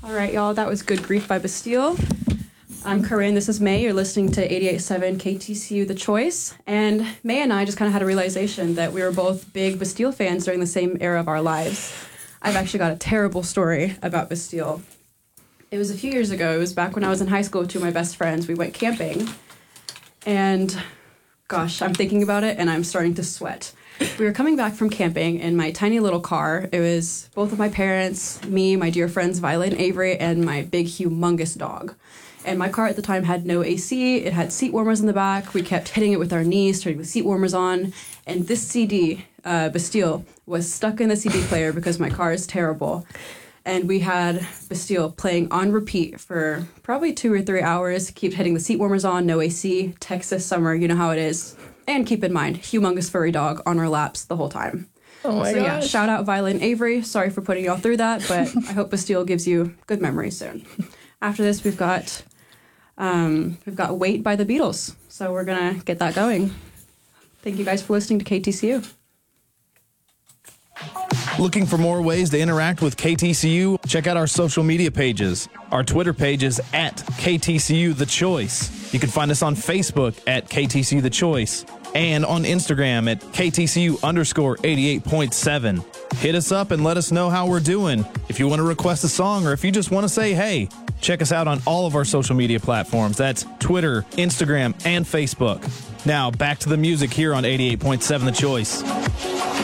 All right, y'all, that was Good Grief by Bastille. I'm Corinne, this is May. You're listening to 88.7 KTCU The Choice. And May and I just kind of had a realization that we were both big Bastille fans during the same era of our lives. I've actually got a terrible story about Bastille. It was a few years ago. It was back when I was in high school with two of my best friends. We went camping. And gosh, I'm thinking about it and I'm starting to sweat. We were coming back from camping in my tiny little car. It was both of my parents, me, my dear friends Violet and Avery, and my big, humongous dog. And my car at the time had no AC. It had seat warmers in the back. We kept hitting it with our knees, turning the seat warmers on. And this CD, Bastille, was stuck in the CD player because my car is terrible. And we had Bastille playing on repeat for probably 2 or 3 hours. Keep hitting the seat warmers on, no AC, Texas summer, you know how it is. And keep in mind, humongous furry dog on our laps the whole time. Oh my gosh. Yeah, shout out Violet and Avery. Sorry for putting y'all through that, but I hope Bastille gives you good memories soon. After this, we've got Wait by the Beatles. So we're going to get that going. Thank you guys for listening to KTCU. Looking for more ways to interact with KTCU? Check out our social media pages. Our Twitter page is at KTCU The Choice. You can find us on Facebook at KTCU The Choice and on Instagram at KTCU_88.7. Hit us up and let us know how we're doing. If you want to request a song or if you just want to say hey, check us out on all of our social media platforms. That's Twitter, Instagram, and Facebook. Now, back to the music here on 88.7 The Choice.